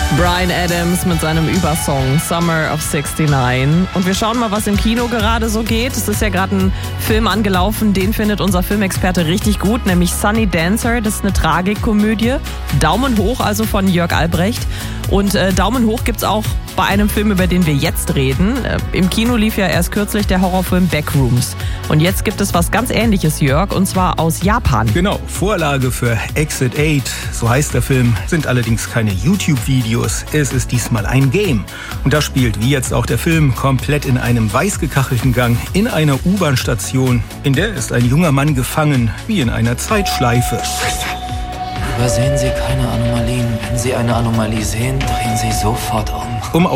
Bryan Adams mit seinem Übersong Summer of 69. Und wir schauen mal, was im Kino gerade so geht. Es ist ja gerade ein Film angelaufen, den findet unser Filmexperte richtig gut, nämlich Sunny Dancer. Das ist eine Tragikkomödie. Daumen hoch also von Jörg Albrecht. Und Daumen hoch gibt's auch bei einem Film, über den wir jetzt reden. Im Kino lief ja erst kürzlich der Horrorfilm Backrooms. Und jetzt gibt es was ganz Ähnliches, Jörg, und zwar aus Japan. Genau, Vorlage für Exit 8, so heißt der Film, sind allerdings keine YouTube-Videos. Es ist diesmal ein Game. Und das spielt, wie jetzt auch der Film, komplett in einem weiß gekachelten Gang in einer U-Bahn-Station. In der ist ein junger Mann gefangen, wie in einer Zeitschleife. Übersehen Sie keine Anomalien. Wenn Sie eine Anomalie sehen, drehen Sie sofort um.